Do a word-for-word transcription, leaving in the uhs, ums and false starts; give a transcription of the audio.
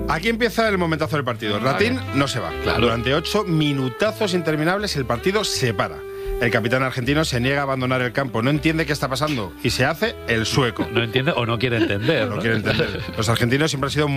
Aquí empieza el momentazo del partido. Ratín no se va. Claro. Durante ocho minutazos interminables el partido se para. El capitán argentino se niega a abandonar el campo, no entiende qué está pasando y se hace el sueco. No entiende o no quiere entender. No ¿no? quiere entender. Los argentinos siempre han sido